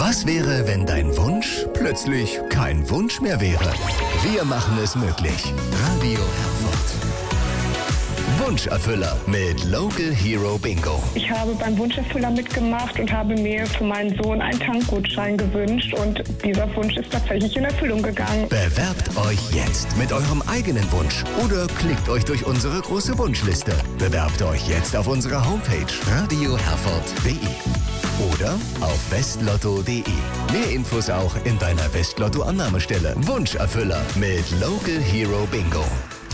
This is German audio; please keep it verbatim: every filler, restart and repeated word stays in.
Was wäre, wenn dein Wunsch plötzlich kein Wunsch mehr wäre? Wir machen es möglich. Radio Herford. Wunscherfüller mit Local Hero Bingo. Ich habe beim Wunscherfüller mitgemacht und habe mir für meinen Sohn einen Tankgutschein gewünscht und dieser Wunsch ist tatsächlich in Erfüllung gegangen. Bewerbt euch jetzt mit eurem eigenen Wunsch oder klickt euch durch unsere große Wunschliste. Bewerbt euch jetzt auf unserer Homepage radio herford punkt de oder auf westlotto punkt de. Mehr Infos auch in deiner Westlotto-Annahmestelle. Wunscherfüller mit Local Hero Bingo.